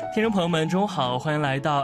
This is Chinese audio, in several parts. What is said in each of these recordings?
听众朋友们中午好，欢迎来到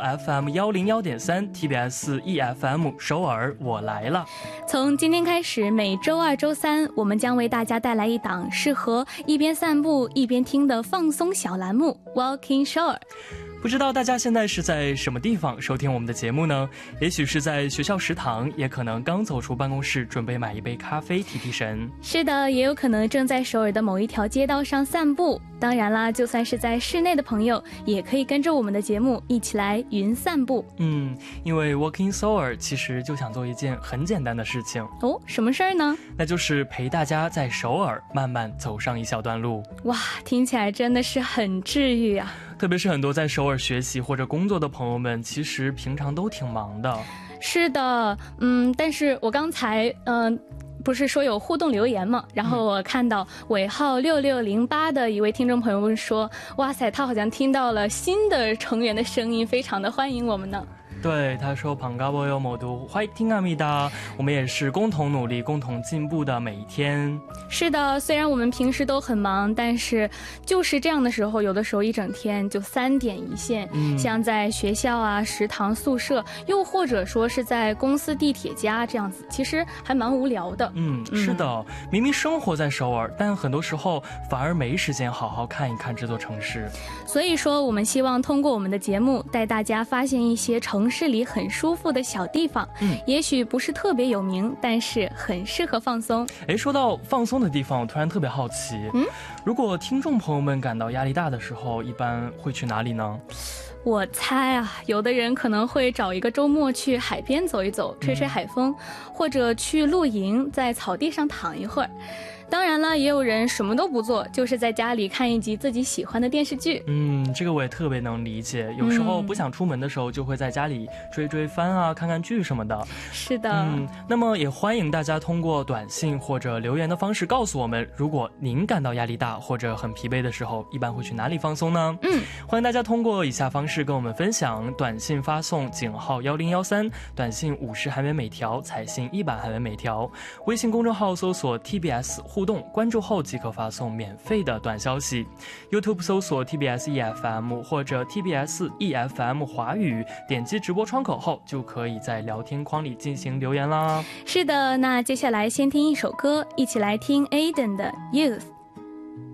FM101.3 TBS EFM 首尔我来了。 从今天开始，每周二周三我们将为大家带来一档适合一边散步一边听的放松小栏目 Walking Show。 不知道大家现在是在什么地方收听我们的节目呢？也许是在学校食堂，也可能刚走出办公室准备买一杯咖啡提提神。 是的，也有可能正在首尔的某一条街道上散步。当然啦，就算是在室内的朋友也可以跟着我们的节目一起来云散步。 因为 Walking Seoul 其实就想做一件很简单的事情。 哦，什么事儿呢？ 那就是陪大家在首尔慢慢走上一小段路。 哇，听起来真的是很治愈啊。 特别是很多在首尔学习或者工作的朋友们，其实平常都挺忙的。 是的，但是我刚才不是说有互动留言吗？然后我看到尾号6608的一位听众朋友说，哇塞，他好像听到了新的成员的声音，非常的欢迎我们呢。 对，他说반가워요 모두 화이팅합니다，我们也是共同努力共同进步的每一天。 是的，虽然我们平时都很忙，但是就是这样的时候，有的时候一整天就3点一线，像在学校啊、食堂、宿舍，又或者说是在公司地铁家这样子，其实还蛮无聊的。 是的，明明生活在首尔，但很多时候反而没时间好好看一看这座城市。 所以说我们希望通过我们的节目带大家发现一些城市里很舒服的小地方，也许不是特别有名，但是很适合放松。 说到放松的地方，我突然特别好奇，如果听众朋友们感到压力大的时候，一般会去哪里呢？ 我猜啊，有的人可能会找一个周末去海边走一走，吹吹海风，或者去露营，在草地上躺一会儿。当然了，也有人什么都不做，就是在家里看一集自己喜欢的电视剧。 这个我也特别能理解，有时候不想出门的时候，就会在家里追追番啊，看看剧什么的。 是的， 那么也欢迎大家通过短信或者留言的方式告诉我们，如果您感到压力大或者很疲惫的时候，一般会去哪里放松呢？欢迎大家通过以下方式跟我们分享，短信发送井号1013，短信50韩元每条，彩信100韩元每条。微信公众号搜索 TBS互动，关注后即可发送免费的短消息。 YouTube 搜索 TBS EFM 或者 TBS EFM 华语，点击直播窗口后就可以在聊天框里进行留言啦。 是的，那接下来先听一首歌，一起来听 Aiden 的 Youth。